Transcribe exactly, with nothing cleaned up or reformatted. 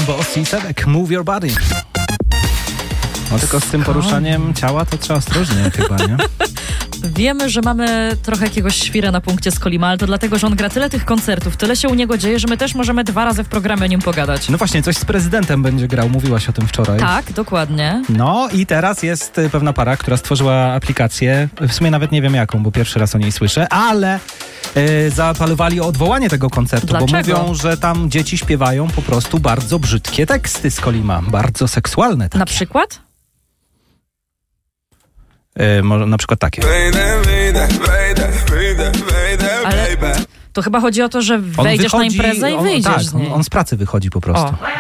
Bossy Sebek, Move Your Body. No tylko z tym poruszaniem ciała to trzeba ostrożnie chyba, nie? Wiemy, że mamy trochę jakiegoś świra na punkcie z Kolima, ale to dlatego, że on gra tyle tych koncertów, tyle się u niego dzieje, że my też możemy dwa razy w programie o nim pogadać. No właśnie, coś z prezydentem będzie grał, mówiłaś o tym wczoraj. Tak, dokładnie. No i teraz jest y, pewna para, która stworzyła aplikację, w sumie nawet nie wiem jaką, bo pierwszy raz o niej słyszę, ale y, zaapelowali o odwołanie tego koncertu, Dlaczego? bo mówią, że tam dzieci śpiewają po prostu bardzo brzydkie teksty z Kolima, bardzo seksualne takie. Na przykład? Y, może na przykład takie. Ale to chyba chodzi o to, że On wejdziesz wychodzi, na imprezę i on, wyjdziesz tak, z niej. on, on z pracy wychodzi po prostu. O.